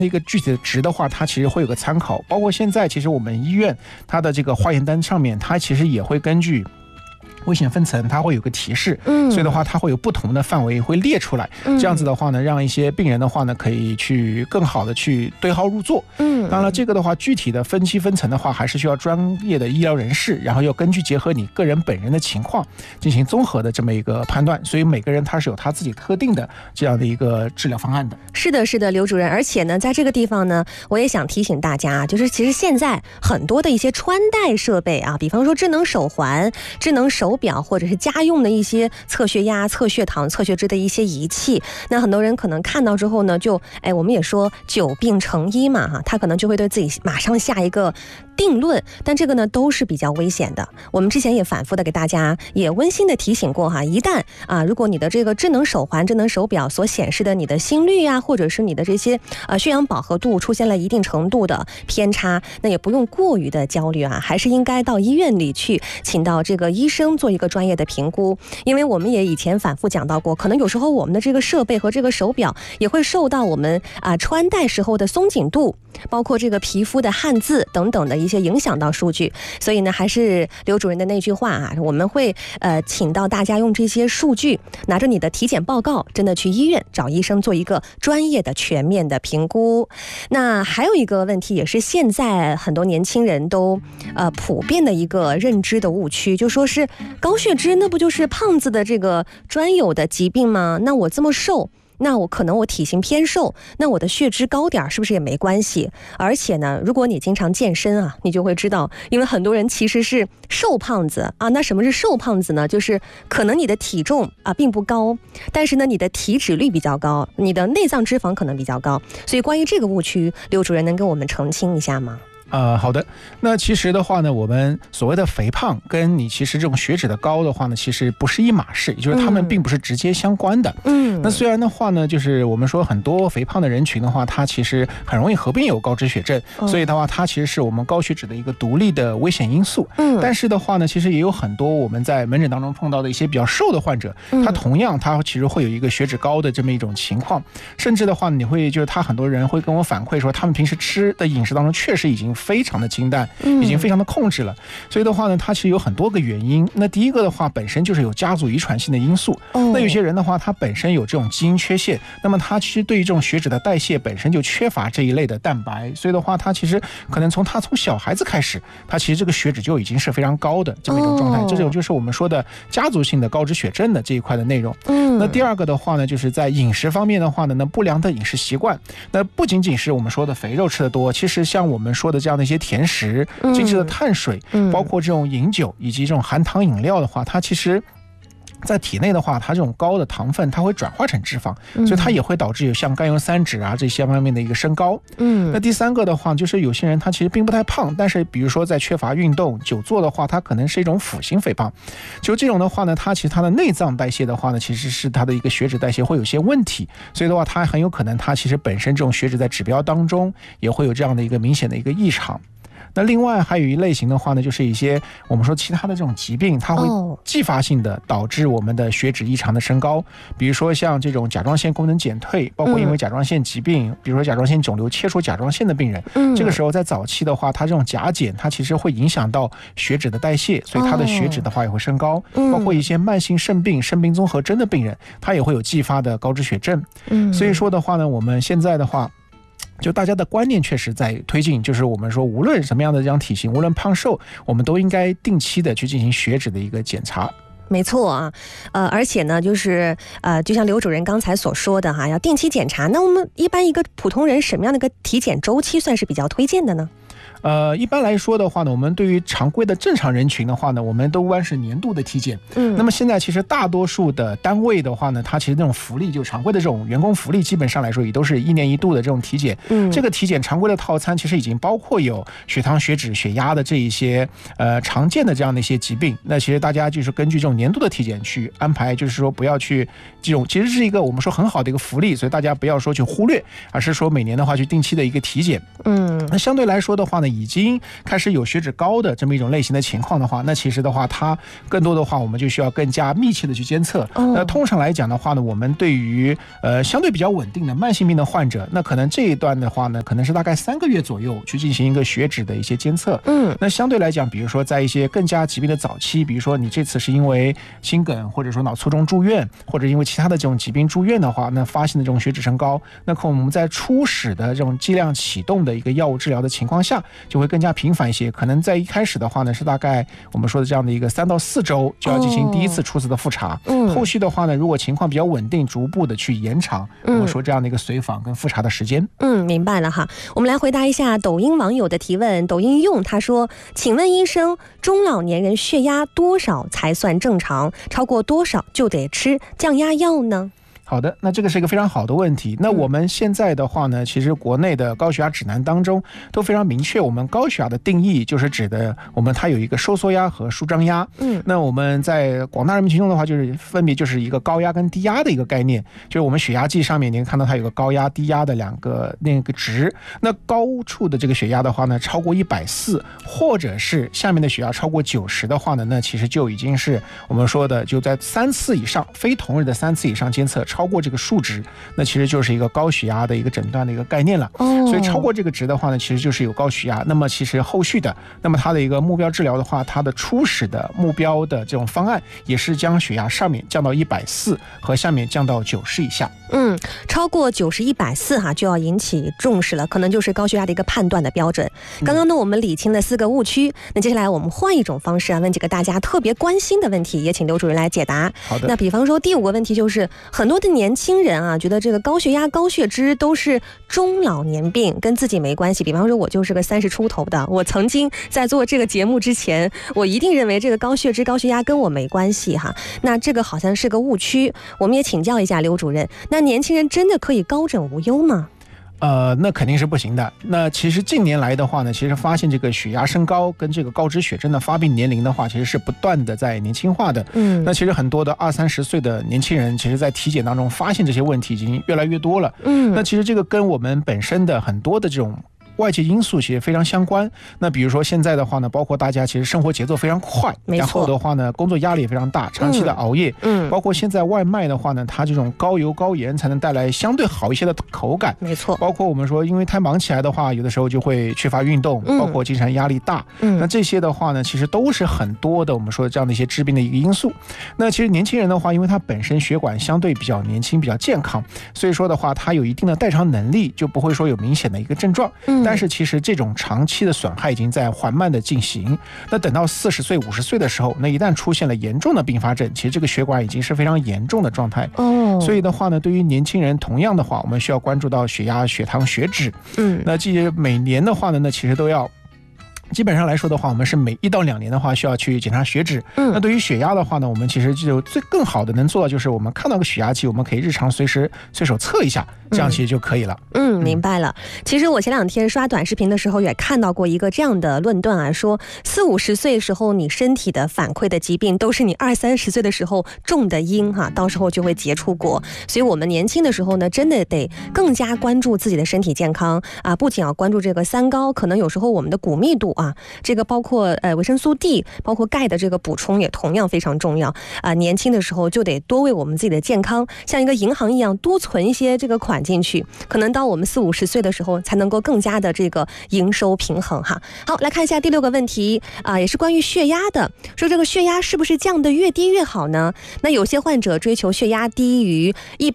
一个具体的值的话，它其实会有个参考，包括现在其实我们医院它的这个化验单上面，它其实也会根据危险分层，它会有个提示，所以的话它会有不同的范围会列出来，这样子的话呢，让一些病人的话呢，可以去更好的去对号入座。当然了，这个的话具体的分期分层的话，还是需要专业的医疗人士，然后要根据结合你个人本人的情况进行综合的这么一个判断，所以每个人他是有他自己特定的这样的一个治疗方案的。 是的，是的，刘主任，而且呢，在这个地方呢，我也想提醒大家，就是其实现在很多的一些穿戴设备啊，比方说智能手环、智能手表，或者是家用的一些测血压、测血糖、测血脂的一些仪器，那很多人可能看到之后呢，就我们也说久病成医嘛哈，他可能就会对自己马上下一个定论，但这个呢都是比较危险的。我们之前也反复的给大家也温馨的提醒过哈，一旦如果你的这个智能手环、智能手表所显示的你的心率啊，或者是你的这些血氧饱和度出现了一定程度的偏差，那也不用过于的焦虑啊，还是应该到医院里去，请到这个医生做一个专业的评估。因为我们也以前反复讲到过，可能有时候我们的这个设备和这个手表也会受到我们穿戴时候的松紧度，包括这个皮肤的汗渍等等的一些影响到数据。所以呢，还是刘主任的那句话啊，我们会请到大家用这些数据，拿着你的体检报告，真的去医院找医生做一个专业的全面的评估。那还有一个问题，也是现在很多年轻人都普遍的一个认知的误区，就说是高血脂那不就是胖子的这个专有的疾病吗？那我这么瘦，那我可能我体型偏瘦，那我的血脂高点是不是也没关系？而且呢，如果你经常健身啊，你就会知道，因为很多人其实是瘦胖子啊。那什么是瘦胖子呢？就是可能你的体重并不高，但是呢你的体脂率比较高，你的内脏脂肪可能比较高。所以关于这个误区，刘主任能跟我们澄清一下吗？ 好的。那其实的话呢，我们所谓的肥胖跟你其实这种血脂的高的话呢，其实不是一码事，也就是他们并不是直接相关的。那虽然的话呢，就是我们说很多肥胖的人群的话，他其实很容易合并有高脂血症，所以的话，它其实是我们高血脂的一个独立的危险因素。但是的话呢，其实也有很多我们在门诊当中碰到的一些比较瘦的患者，他同样他其实会有一个血脂高的这么一种情况，甚至的话，你会就是他很多人会跟我反馈说，他们平时吃的饮食当中确实已经非常的清淡，已经非常的控制了。所以的话呢，它其实有很多个原因。那第一个的话，本身就是有家族遗传性的因素。那有些人的话，他本身有这种基因缺陷，那么他其实对于这种血脂的代谢本身就缺乏这一类的蛋白，所以的话，他其实可能从小孩子开始，他其实这个血脂就已经是非常高的这么一种状态。这种就是我们说的家族性的高脂血症的这一块的内容。那第二个的话呢，就是在饮食方面的话呢，那不良的饮食习惯，那不仅仅是我们说的肥肉吃的多，其实像我们说的这样的一些甜食、精致的碳水，包括这种饮酒以及这种含糖饮料的话，它其实在体内的话，它这种高的糖分它会转化成脂肪，所以它也会导致有像甘油三酯这些方面的一个升高。那第三个的话，就是有些人他其实并不太胖，但是比如说在缺乏运动、久坐的话，它可能是一种辅型肥胖。就这种的话呢，它其实它的内脏代谢的话呢，其实是它的一个血脂代谢会有些问题，所以的话，它很有可能它其实本身这种血脂在指标当中也会有这样的一个明显的一个异常。那另外还有一类型的话呢，就是一些我们说其他的这种疾病，它会继发性的导致我们的血脂异常的升高，比如说像这种甲状腺功能减退，包括因为甲状腺疾病，比如说甲状腺肿瘤切除甲状腺的病人，这个时候在早期的话，它这种甲减它其实会影响到血脂的代谢，所以它的血脂的话也会升高。包括一些慢性肾病、肾病综合征的病人，他也会有继发的高脂血症。所以说的话呢，我们现在的话，就大家的观念确实在推进，就是我们说无论什么样的这样体型，无论胖瘦，我们都应该定期的去进行血脂的一个检查。 没错啊，而且呢，就是就像刘主任刚才所说的哈，要定期检查。那我们一般一个普通人什么样的一个体检周期算是比较推荐的呢？ 一般来说的话呢，我们对于常规的正常人群的话呢，我们都按是年度的体检。那么现在其实大多数的单位的话呢，它其实那种福利，就常规的这种员工福利，基本上来说也都是1年1度的这种体检。这个体检常规的套餐其实已经包括有血糖、血脂、血压的这一些常见的这样的一些疾病。那其实大家就是根据这种年度的体检去安排，就是说不要去这种，其实是一个我们说很好的一个福利，所以大家不要说去忽略，而是说每年的话去定期的一个体检。那相对来说的话， 话呢已经开始有血脂高的这么一种类型的情况的话，那其实的话它更多的话我们就需要更加密切的去监测。那通常来讲的话呢，我们对于相对比较稳定的慢性病的患者，那可能这一段的话呢，可能是大概3个月左右去进行一个血脂的一些监测。那相对来讲，比如说在一些更加疾病的早期，比如说你这次是因为心梗或者说脑卒中住院，或者因为其他的这种疾病住院的话，那发现的这种血脂升高，那可能我们在初始的这种剂量启动的一个药物治疗的情况下，就会更加频繁一些。可能在一开始的话呢，是大概我们说的这样的一个3到4周就要进行第一次初次的复查。后续的话呢，如果情况比较稳定，逐步的去延长我们说这样的一个随访跟复查的时间。 明白了哈。我们来回答一下抖音网友的提问。抖音用他说，请问医生，中老年人血压多少才算正常？超过多少就得吃降压药呢？ 好的，那这个是一个非常好的问题。那我们现在的话呢，其实国内的高血压指南当中都非常明确，我们高血压的定义就是指的它有一个收缩压和舒张压。那我们在广大人民群众的话，就是分别就是一个高压跟低压的一个概念，就是我们血压计上面你可以看到它有个高压低压的两个那个值。那高处的这个血压的话呢，超过140，或者是下面的血压超过90的话呢，那其实就已经是我们说的就在3次以上，非同日的3次以上监测超过这个数值，那其实就是一个高血压的一个诊断的一个概念了。所以超过这个值的话呢，其实就是有高血压。那么其实后续的，那么它的一个目标治疗的话，它的初始的目标的这种方案也是将血压上面降到140和下面降到90以下。 超过90、140就要引起重视了，可能就是高血压的一个判断的标准。刚刚呢，我们理清了4个误区，那接下来我们换一种方式问几个大家特别关心的问题，也请刘主任来解答。 好的。 那比方说第5个问题就是，很多的年轻人觉得这个高血压、高血脂都是中老年病，跟自己没关系。比方说我就是个30出头的，我曾经在做这个节目之前，我一定认为这个高血脂、高血压跟我没关系哈。那这个好像是个误区，我们也请教一下刘主任，那年轻人真的可以高枕无忧吗？ 那肯定是不行的。那其实近年来的话呢，其实发现这个血压升高跟这个高脂血症的发病年龄的话，其实是不断的在年轻化的。那其实很多的20、30岁的年轻人，其实在体检当中发现这些问题已经越来越多了。那其实这个跟我们本身的很多的这种外界因素其实非常相关。那比如说现在的话呢，包括大家其实生活节奏非常快，然后的话呢，工作压力也非常大，长期的熬夜，包括现在外卖的话呢，它这种高油高盐才能带来相对好一些的口感， 没错。 包括我们说，因为太忙起来的话，有的时候就会缺乏运动，包括精神压力大，那这些的话呢，其实都是很多的我们说的这样的一些致病的一个因素。那其实年轻人的话，因为他本身血管相对比较年轻，比较健康，所以说的话，他有一定的代偿能力，就不会说有明显的一个症状。但是其实这种长期的损害已经在缓慢的进行。那等到40岁、50岁的时候，那一旦出现了严重的并发症，其实这个血管已经是非常严重的状态。所以的话呢，对于年轻人，同样的话，我们需要关注到血压、血糖、血脂。那每年的话呢，那其实都要。基本上来说的话，我们是每1到2年的话需要去检查血脂。那对于血压的话呢，我们其实就更好的能做到，就是我们看到个血压计，我们可以日常随手测一下，这样其实就可以了。 明白了。其实我前2天刷短视频的时候也看到过一个这样的论断说40、50岁时候你身体的反馈的疾病都是你20、30岁的时候种的因到时候就会结出果。所以我们年轻的时候呢，真的得更加关注自己的身体健康不仅要关注这个3高，可能有时候我们的骨密度这个包括维生素 D， 包括钙的这个补充也同样非常重要年轻的时候就得多为我们自己的健康像一个银行一样多存一些这个款进去，可能到我们40、50岁的时候才能够更加的这个营收平衡哈。好，来看一下第6个问题也是关于血压的，说这个血压是不是降得越低越好呢？那有些患者追求血压低于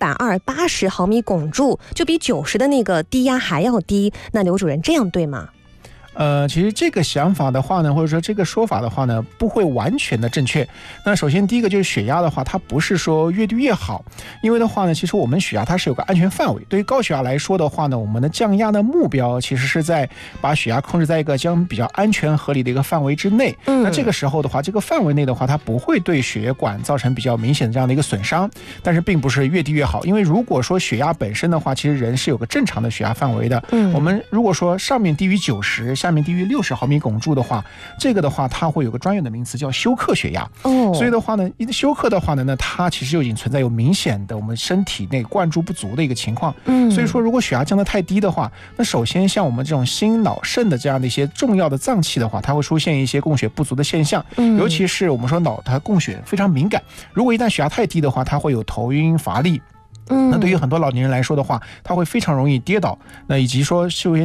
120、80毫米汞柱，就比90的那个低压还要低，那刘主任这样对吗？ 其实这个想法的话呢，或者说这个说法的话呢，不会完全的正确。那首先第一个就是血压的话，它不是说越低越好，因为的话呢，其实我们血压它是有个安全范围。对于高血压来说的话呢，我们的降压的目标其实是在把血压控制在一个将比较安全合理的一个范围之内。那这个时候的话，这个范围内的话，它不会对血管造成比较明显的这样的一个损伤。但是并不是越低越好，因为如果说血压本身的话，其实人是有个正常的血压范围的。我们如果说上面低于90， 下面低于60毫米汞柱的话，这个的话它会有个专有的名词叫休克血压。所以的话呢，休克的话呢，那它其实就已经存在有明显的我们身体内灌注不足的一个情况。所以说如果血压降得太低的话，那首先像我们这种心脑肾的这样的一些重要的脏器的话，它会出现一些供血不足的现象。尤其是我们说脑它供血非常敏感，如果一旦血压太低的话，它会有头晕乏力。那对于很多老年人来说的话，他会非常容易跌倒，那以及说就